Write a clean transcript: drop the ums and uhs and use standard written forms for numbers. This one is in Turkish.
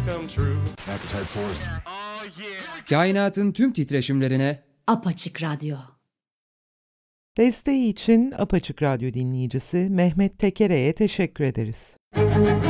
come true. Appetite for it. Oh yeah. Kainatın tüm titreşimlerine Apaçık Radyo. Desteği için Apaçık Radyo dinleyicisi Mehmet Tekere'ye teşekkür ederiz.